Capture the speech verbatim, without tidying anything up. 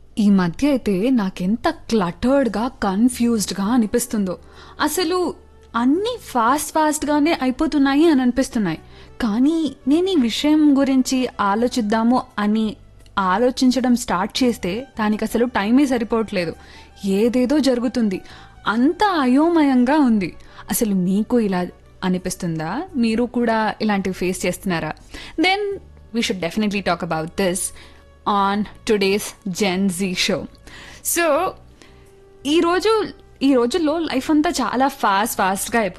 ఈ మధ్య అయితే నాకెంత క్లటర్డ్‌గా, కన్‌ఫ్యూజ్డ్‌గా అనిపిస్తుందో. అసలు అన్నీ ఫాస్ట్ ఫాస్ట్‌గానే అయిపోతున్నాయి అని అనిపిస్తున్నాయి. కానీ నేను ఈ విషయం గురించి ఆలోచిద్దాము అని ఆలోచించడం స్టార్ట్ చేస్తే దానికసలు టైమే సరిపోవట్లేదు. ఏదేదో జరుగుతుంది. అంతా అయోమయంగా ఉంది. అసలు మీకు ఇలా అనిపిస్తుందా? మీరు కూడా ఇలాంటివి ఫేస్ చేస్తున్నారా? Then we should definitely talk about this on today's gen G show. So ఈరోజు ఈ రోజుల్లో లైఫ్ అంతా చాలా ఫాస్ట్ ఫాస్ట్గా అయిపోతుంది.